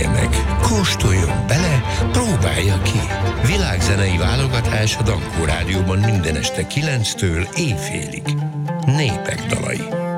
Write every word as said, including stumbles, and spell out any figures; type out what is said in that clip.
Figyelje meg, kóstoljon bele, próbálja ki. Világzenei válogatás a Dankó Rádióban minden este kilenctől éjfélig. Népek dalai.